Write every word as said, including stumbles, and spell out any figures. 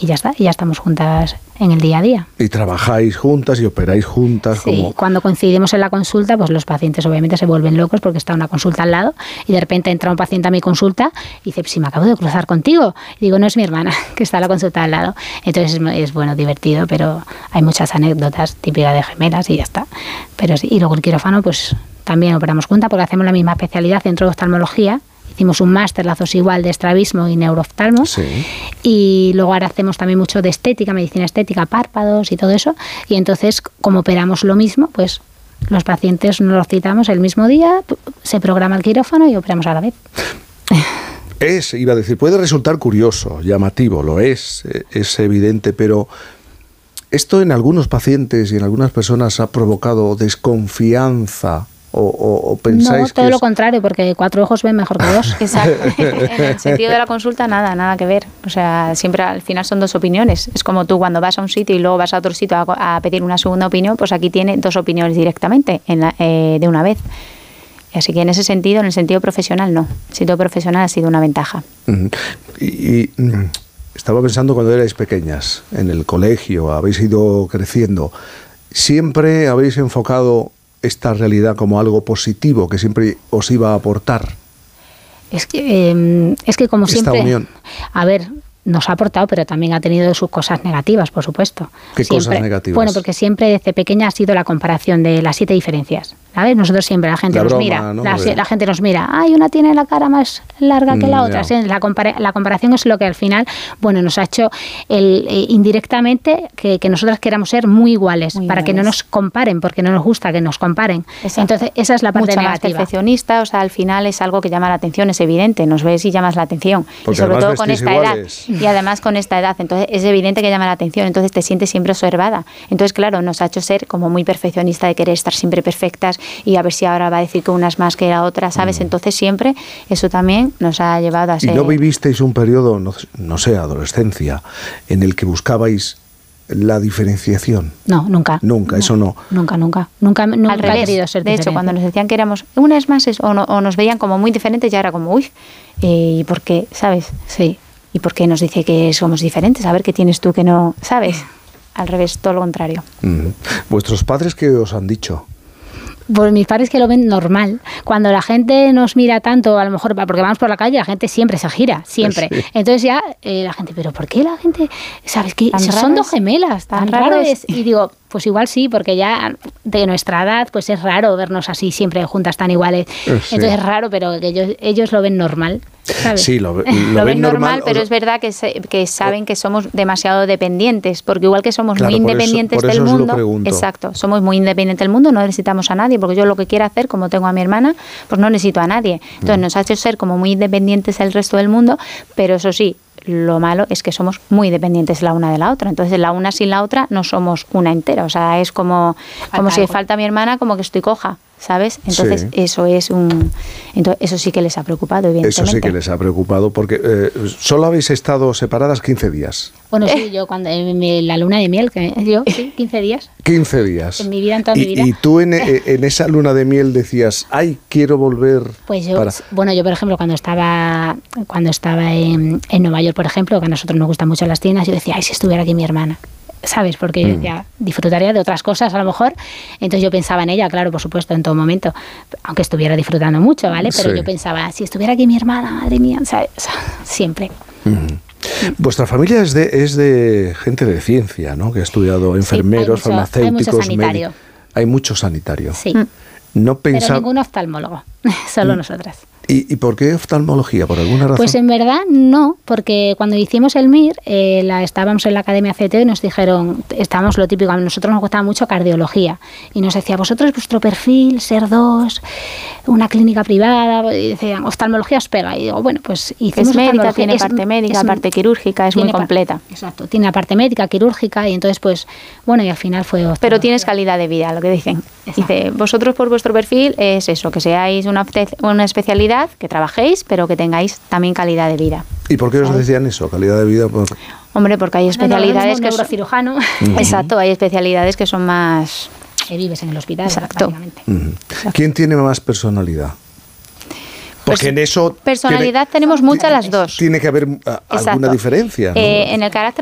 y ya está, y ya estamos juntas en el día a día. Y trabajáis juntas y operáis juntas. Sí, como... cuando coincidimos en la consulta, pues los pacientes obviamente se vuelven locos porque está una consulta al lado y de repente entra un paciente a mi consulta y dice, si me acabo de cruzar contigo. Y digo, no, es mi hermana, que está en la consulta al lado. Entonces es, es bueno, divertido, pero hay muchas anécdotas típicas de gemelas y ya está. Pero sí, y luego el quirófano, pues también operamos juntas porque hacemos la misma especialidad dentro de oftalmología. Hicimos un máster, lazos igual, de estrabismo y neurooftalmo. Sí. Y luego ahora hacemos también mucho de estética, medicina estética, párpados y todo eso. Y entonces, como operamos lo mismo, pues los pacientes nos los citamos el mismo día, se programa el quirófano y operamos a la vez. Es, iba a decir, puede resultar curioso, llamativo, lo es, es evidente, pero esto en algunos pacientes y en algunas personas ha provocado desconfianza. O, o, o pensáis no, todo que lo es... contrario, porque cuatro ojos ven mejor que dos. Exacto. En el sentido de la consulta, nada, nada que ver. O sea, siempre al final son dos opiniones. Es como tú cuando vas a un sitio y luego vas a otro sitio a, a pedir una segunda opinión, pues aquí tiene dos opiniones directamente, en la, eh, de una vez. Así que en ese sentido, en el sentido profesional, no. El sentido profesional ha sido una ventaja. Uh-huh. Y, y estaba pensando cuando erais pequeñas, en el colegio, habéis ido creciendo, ¿siempre habéis enfocado esta realidad como algo positivo que siempre os iba a aportar? Es que, eh, es que como esta siempre... unión. A ver, nos ha aportado, pero también ha tenido sus cosas negativas, por supuesto. ¿Qué siempre, cosas negativas? Bueno, porque siempre desde pequeña ha sido la comparación de las siete diferencias. ¿Sabes? Nosotros siempre, la gente la nos broma, mira, ¿no? la, la gente nos mira, ay, una tiene la cara más larga que la mm, otra. yeah. ¿Sí? La, compara la comparación es lo que al final, bueno, nos ha hecho el, eh, indirectamente que, que nosotras queramos ser muy iguales, muy para iguales. Que no nos comparen, porque no nos gusta que nos comparen. Exacto. Entonces, esa es la parte Mucho negativa. Más perfeccionista, o sea, al final es algo que llama la atención, es evidente, nos ves y llamas la atención. Porque y sobre todo con esta iguales. edad. Y además con esta edad, entonces es evidente que llama la atención, entonces te sientes siempre observada. Entonces, claro, nos ha hecho ser como muy perfeccionista de querer estar siempre perfectas y a ver si ahora va a decir que una es más que la otra, ¿sabes? Mm. Entonces siempre eso también nos ha llevado a ser... ¿Y no vivisteis un periodo, no, no sé, adolescencia, en el que buscabais la diferenciación? No, nunca. Nunca, no, eso no. Nunca, nunca. Nunca, nunca Al revés, he querido ser de diferente. hecho, cuando nos decían que éramos una es más es, o, no, o nos veían como muy diferentes, ya era como, uy, eh, ¿y por qué? ¿Sabes? Sí. ¿Y por qué nos dice que somos diferentes? A ver, ¿qué tienes tú que no sabes? Al revés, todo lo contrario. Mm. ¿Vuestros padres qué os han dicho? Pues mis padres que lo ven normal. Cuando la gente nos mira tanto, a lo mejor porque vamos por la calle, la gente siempre se gira, siempre. Sí. Entonces ya eh, la gente, ¿pero por qué la gente? ¿Sabes qué? Son dos gemelas, tan, tan raro es. Y digo, pues igual sí, porque ya de nuestra edad pues es raro vernos así siempre juntas tan iguales. Sí. Entonces es raro, pero que ellos, ellos lo ven normal. ¿Sabes? Sí, lo, lo, lo ven, ven normal, normal, pero es verdad que, se, que saben que somos demasiado dependientes, porque igual que somos claro, muy independientes por eso, por del eso mundo, exacto, somos muy independientes del mundo, no necesitamos a nadie, porque yo lo que quiero hacer, como tengo a mi hermana, pues no necesito a nadie. Entonces mm. nos ha hecho ser como muy independientes del resto del mundo, pero eso sí, lo malo es que somos muy dependientes la una de la otra. Entonces, la una sin la otra no somos una entera. O sea, es como, como si falta mi hermana, como que estoy coja, ¿sabes? Entonces, sí. eso es un... Entonces, eso sí que les ha preocupado, evidentemente. Eso sí que les ha preocupado, porque eh, solo habéis estado separadas quince días. Bueno, sí, yo cuando en mi, la luna de miel, que yo, sí, quince días. quince días. En mi vida, en toda y, mi vida. Y tú en, en esa luna de miel decías, ay, quiero volver... Pues yo, para... bueno, yo por ejemplo, cuando estaba cuando estaba en, en Nueva York, por ejemplo, que a nosotros nos gustan mucho las tiendas, yo decía, ay, si estuviera aquí mi hermana. ¿Sabes? Porque yo decía, disfrutaría de otras cosas a lo mejor. Entonces yo pensaba en ella, claro, por supuesto, en todo momento, aunque estuviera disfrutando mucho, ¿vale? Pero sí. yo pensaba, si estuviera aquí mi hermana, madre mía, ¿sabes? Siempre. Uh-huh. Vuestra familia es de, es de gente de ciencia, ¿no? Que ha estudiado enfermeros, sí, hay mucho, farmacéuticos, hay mucho sanitario. Hay mucho sanitario. Sí. No pensa... Pero ningún oftalmólogo, solo nosotras. ¿Y, ¿Y por qué oftalmología? ¿Por alguna razón? Pues en verdad no, porque cuando hicimos el M I R, eh, la, estábamos en la Academia C T y nos dijeron, estábamos lo típico, a nosotros nos gustaba mucho cardiología, y nos decía, vosotros vuestro perfil, ser dos, una clínica privada, y decían, oftalmología os pega, y digo, bueno, pues hicimos es médica, tiene es, parte médica, es, parte quirúrgica, es muy completa. Exacto, tiene la parte médica, quirúrgica, y entonces pues, bueno, y al final fue oftalmología. Pero tienes calidad de vida, lo que dicen. Exacto. Dice, vosotros por vuestro perfil es eso, que seáis una, una especialidad, que trabajéis, pero que tengáis también calidad de vida. ¿Y por qué os decían eso, calidad de vida? Por... Hombre, porque hay especialidades no, no, que neurocirujano. Son... Exacto, hay especialidades que son más... Que vives en el hospital, exacto. Uh-huh. ¿Quién tiene más personalidad? Porque en eso... Personalidad tiene, tenemos muchas las dos. Tiene que haber uh, alguna diferencia, ¿no? Eh, en el carácter